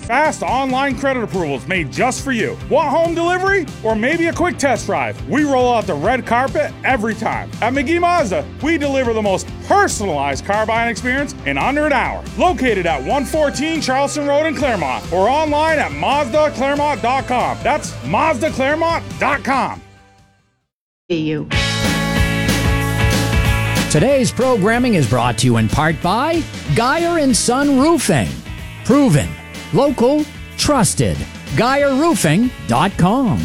Fast online credit approvals made just for you. Want home delivery? Or maybe a quick test drive? We roll out the red carpet every time. At McGee Mazda, we deliver the most personalized car buying experience in under an hour. Located at 114 Charleston Road in Claremont or online at MazdaClaremont.com. That's MazdaClaremont.com. You. Today's programming is brought to you in part by Geyer and Son Roofing. Proven, local, trusted. GeyerRoofing.com.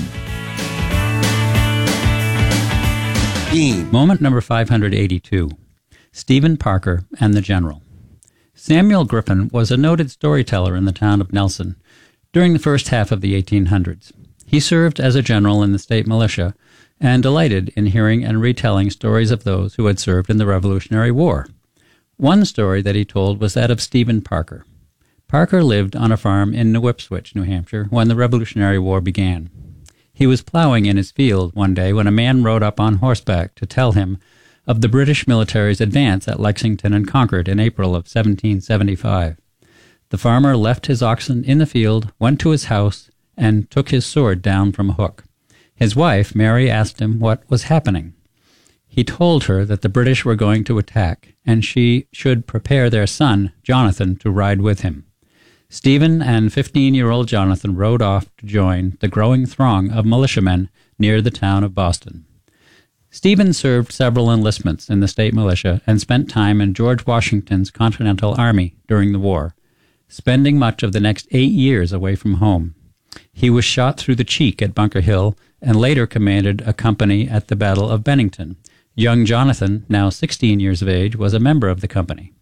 Moment number 582. Stephen Parker and the General. Samuel Griffin was a noted storyteller in the town of Nelson during the first half of the 1800s. He served as a general in the state militia and delighted in hearing and retelling stories of those who had served in the Revolutionary War. One story that he told was that of Stephen Parker. Parker lived on a farm in New Ipswich, New Hampshire, when the Revolutionary War began. He was plowing in his field one day when a man rode up on horseback to tell him of the British military's advance at Lexington and Concord in April of 1775. The farmer left his oxen in the field, went to his house, and took his sword down from a hook. His wife, Mary, asked him what was happening. He told her that the British were going to attack, and she should prepare their son, Jonathan, to ride with him. Stephen and 15-year-old Jonathan rode off to join the growing throng of militiamen near the town of Boston. Stephen served several enlistments in the state militia and spent time in George Washington's Continental Army during the war, spending much of the next 8 years away from home. He was shot through the cheek at Bunker Hill and later commanded a company at the Battle of Bennington. Young Jonathan, now 16 years of age, was a member of the company.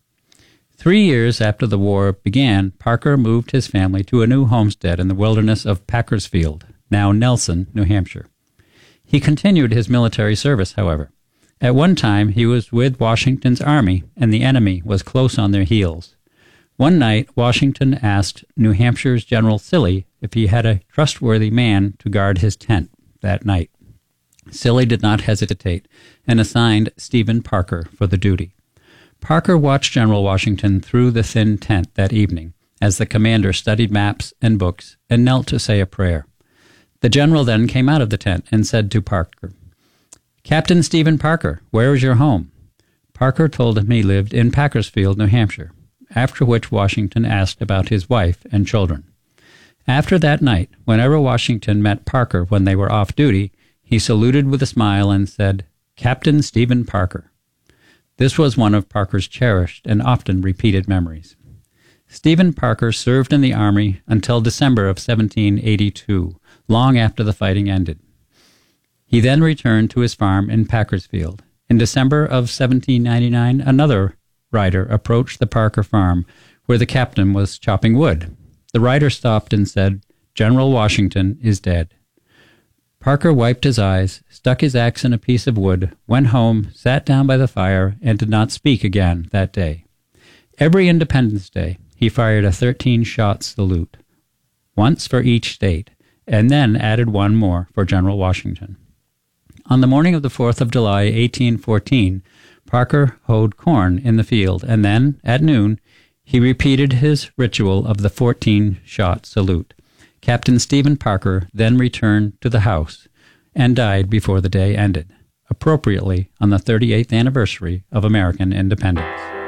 3 years after the war began, Parker moved his family to a new homestead in the wilderness of Packersfield, now Nelson, New Hampshire. He continued his military service, however. At one time, he was with Washington's army, and the enemy was close on their heels. One night, Washington asked New Hampshire's General Silly if he had a trustworthy man to guard his tent that night. Silly did not hesitate and assigned Stephen Parker for the duty. Parker watched General Washington through the thin tent that evening as the commander studied maps and books and knelt to say a prayer. The general then came out of the tent and said to Parker, "Captain Stephen Parker, where is your home?" Parker told him he lived in Packersfield, New Hampshire, after which Washington asked about his wife and children. After that night, whenever Washington met Parker when they were off duty, he saluted with a smile and said, "Captain Stephen Parker." This was one of Parker's cherished and often repeated memories. Stephen Parker served in the Army until December of 1782, long after the fighting ended. He then returned to his farm in Packersfield. In December of 1799, another rider approached the Parker farm where the captain was chopping wood. The rider stopped and said, "General Washington is dead." Parker wiped his eyes, stuck his axe in a piece of wood, went home, sat down by the fire, and did not speak again that day. Every Independence Day, he fired a 13-shot salute, once for each state, and then added one more for General Washington. On the morning of the 4th of July, 1814, Parker hoed corn in the field, and then, at noon, he repeated his ritual of the 14-shot salute. Captain Stephen Parker then returned to the house and died before the day ended, appropriately on the 38th anniversary of American independence.